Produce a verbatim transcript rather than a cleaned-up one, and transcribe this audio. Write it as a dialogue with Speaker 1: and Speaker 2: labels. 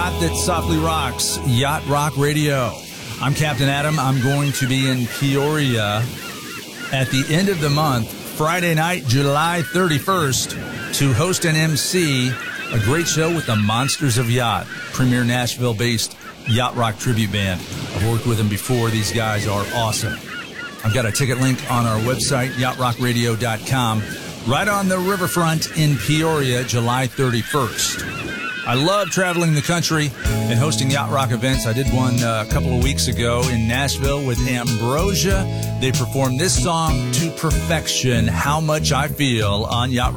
Speaker 1: yacht that softly rocks, Yacht Rock Radio. I'm Captain Adam. I'm going to be in Peoria at the end of the month, Friday night, July thirty-first, to host and M C a great show with the Monsters of Yacht, premier Nashville-based yacht rock tribute band. I've worked with them before. These guys are awesome. I've got a ticket link on our website, yacht rock radio dot com, right on the riverfront in Peoria, July thirty-first. I love traveling the country and hosting yacht rock events. I did one uh, a couple of weeks ago in Nashville with Ambrosia. They performed this song to perfection, How Much I Feel, on Yacht Rock.